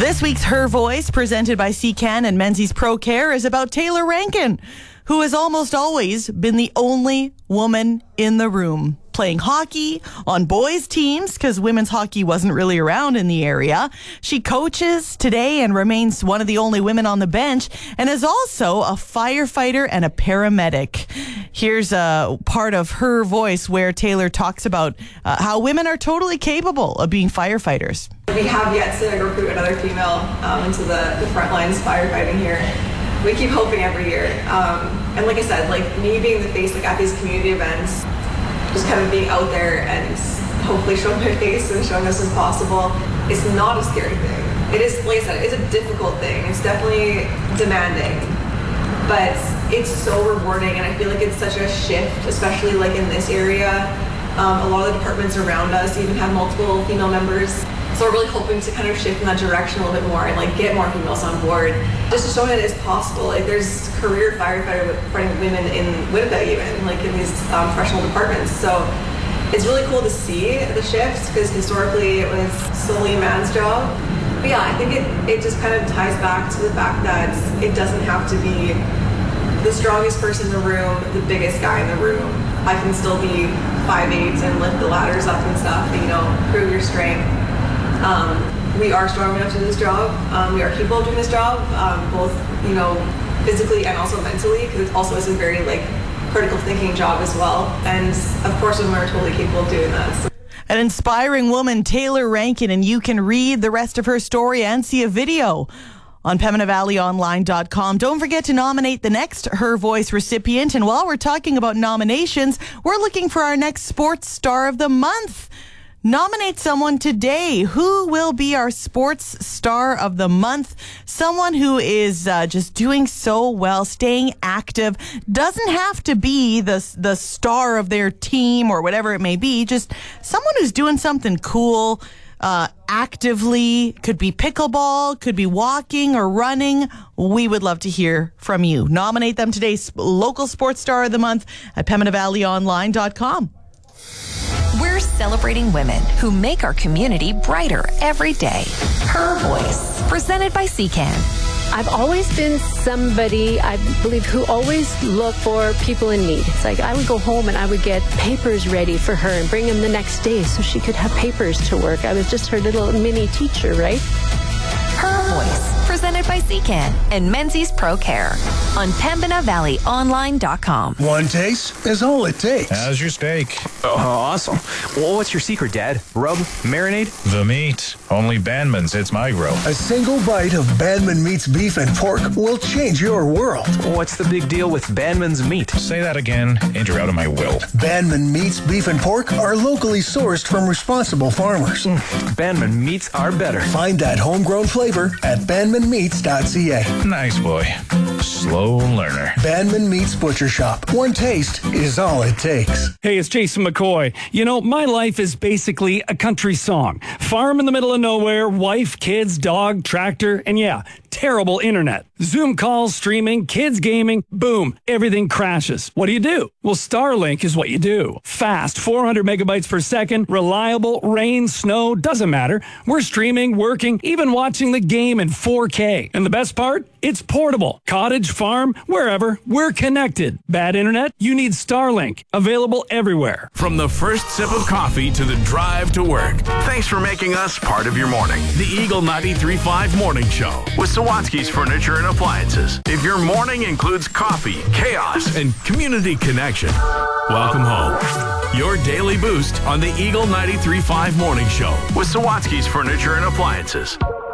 This week's Her Voice, presented by CCAN and Menzies Pro Care, is about Taylor Rankin, who has almost always been the only woman in the room. Playing hockey on boys' teams because women's hockey wasn't really around in the area. She coaches today and remains one of the only women on the bench, and is also a firefighter and a paramedic. Here's a part of Her Voice where Taylor talks about how women are totally capable of being firefighters. We have yet to recruit another female into the front lines firefighting here. We keep hoping every year. And like I said, like me being the face at these community events, just kind of being out there and hopefully showing my face and showing us as possible, it's not a scary thing. It is, like I said, it's a difficult thing. It's definitely demanding, but it's so rewarding, and I feel like it's such a shift, especially like in this area. A lot of the departments around us even have multiple female members. So we're really hoping to kind of shift in that direction a little bit more and like get more females on board, just to show that it's possible. Like there's career fighting women in Winnipeg even, like in these professional departments. So it's really cool to see the shift because historically it was solely a man's job. But yeah, I think it just kind of ties back to the fact that it doesn't have to be the strongest person in the room, the biggest guy in the room. I can still be 5'8" and lift the ladders up and stuff, and, prove your strength. We are strong enough to do this job. We are capable of doing this job, both, physically and also mentally, because it also is a very, critical thinking job as well. And, of course, women are totally capable of doing that. So. An inspiring woman, Taylor Rankin, and you can read the rest of her story and see a video on PembinaValleyOnline.com. Don't forget to nominate the next Her Voice recipient. And while we're talking about nominations, we're looking for our next Sports Star of the Month. Nominate someone today. Who will be our Sports Star of the Month? Someone who is just doing so well, staying active. Doesn't have to be the star of their team or whatever it may be. Just someone who's doing something cool actively. Could be pickleball, could be walking or running. We would love to hear from you. Nominate them today. Local Sports Star of the Month at PembinaValleyOnline.com. We're celebrating women who make our community brighter every day. Her Voice, presented by CCAN. I've always been somebody, I believe, who always looked for people in need. It's like I would go home and I would get papers ready for her and bring them the next day so she could have papers to work. I was just her little mini teacher, right? Her Voice, presented by CCAN and Menzies Pro Care on PembinaValleyOnline.com. One taste is all it takes. How's your steak? Oh, awesome. Well, what's your secret, Dad? Rub? Marinade? The meat. Only Bandman's hits my grill. A single bite of Bandman Meat's beef and pork will change your world. What's the big deal with Bandman's meat? Say that again, and you're out of my will. Bandman Meat's beef and pork are locally sourced from responsible farmers. Bandman Meats are better. Find that homegrown flavor at bandmanmeats.ca. Nice boy. Slow learner. Bandman Meats Butcher Shop. One taste is all it takes. Hey, it's Jason McCoy. My life is basically a country song. Farm in the middle of nowhere, wife, kids, dog, tractor, and yeah, terrible internet. Zoom calls, streaming, kids gaming, boom, everything crashes. What do? Well, Starlink is what you do. Fast, 400 megabytes per second, reliable, rain, snow, doesn't matter. We're streaming, working, even watching the game in 4K. And the best part? It's portable. Cottage, farm, wherever, we're connected. Bad internet? You need Starlink. Available everywhere. From the first sip of coffee to the drive to work, thanks for making us part of your morning. The Eagle 93.5 Morning Show with Sawatsky's Furniture and Appliances. If your morning includes coffee, chaos, and community connection, welcome home. Your daily boost on the Eagle 93.5 Morning Show with Sawatsky's Furniture and Appliances.